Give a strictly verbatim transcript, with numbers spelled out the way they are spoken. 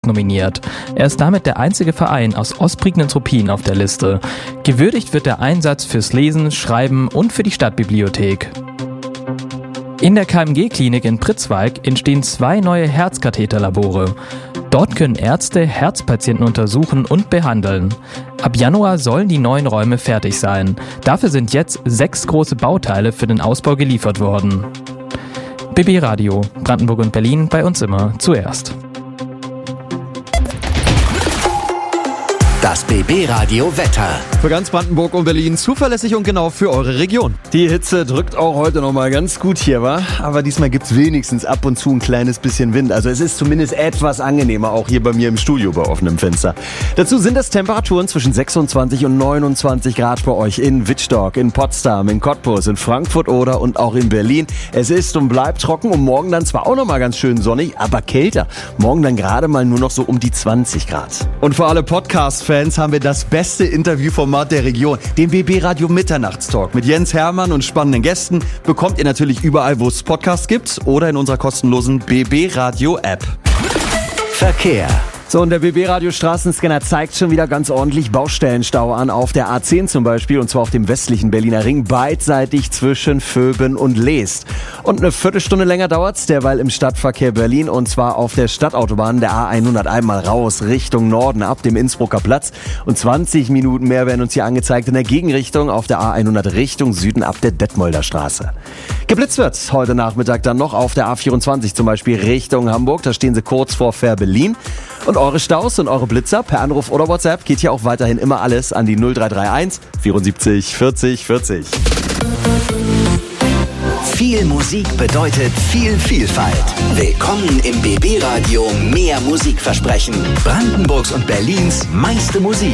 nominiert. Er ist damit der einzige Verein aus Ostprignitz-Ruppin auf der Liste. Gewürdigt wird der Einsatz fürs Lesen, Schreiben und für die Stadtbibliothek. In der K M G-Klinik in Pritzwalk entstehen zwei neue Herzkatheterlabore. Dort können Ärzte Herzpatienten untersuchen und behandeln. Ab Januar sollen die neuen Räume fertig sein. Dafür sind jetzt sechs große Bauteile für den Ausbau geliefert worden. B B Radio, Brandenburg und Berlin, bei uns immer zuerst. Das B B Radio Wetter. Für ganz Brandenburg und Berlin zuverlässig und genau für eure Region. Die Hitze drückt auch heute noch mal ganz gut hier, wa? Aber diesmal gibt's wenigstens ab und zu ein kleines bisschen Wind. Also es ist zumindest etwas angenehmer, auch hier bei mir im Studio bei offenem Fenster. Dazu sind es Temperaturen zwischen sechsundzwanzig und neunundzwanzig Grad bei euch in Wittstock, in Potsdam, in Cottbus, in Frankfurt oder und auch in Berlin. Es ist und bleibt trocken und morgen dann zwar auch noch mal ganz schön sonnig, aber kälter. Morgen dann gerade mal nur noch so um die zwanzig Grad. Und für alle Podcast-Fans haben wir das beste Interviewformat der Region, den B B Radio Mitternachtstalk mit Jens Hermann und spannenden Gästen. Bekommt ihr natürlich überall, wo es Podcasts gibt oder in unserer kostenlosen B B Radio App. Verkehr. So, und der B B Radio Straßenscanner zeigt schon wieder ganz ordentlich Baustellenstau an, auf der A zehn zum Beispiel, und zwar auf dem westlichen Berliner Ring, beidseitig zwischen Vöben und Leest. Und eine Viertelstunde länger dauert's, derweil im Stadtverkehr Berlin, und zwar auf der Stadtautobahn der A hundert einmal raus Richtung Norden ab dem Innsbrucker Platz, und zwanzig Minuten mehr werden uns hier angezeigt in der Gegenrichtung auf der A hundert Richtung Süden ab der Detmolder Straße. Geblitzt wird's heute Nachmittag dann noch auf der A vierundzwanzig zum Beispiel Richtung Hamburg, da stehen sie kurz vor Fährberlin. Und eure Staus und eure Blitzer per Anruf oder WhatsApp geht hier auch weiterhin immer alles an die null drei drei eins vierundsiebzig vierzig vierzig. Viel Musik bedeutet viel Vielfalt. Willkommen im B B Radio Mehr Musikversprechen. Brandenburgs und Berlins meiste Musik.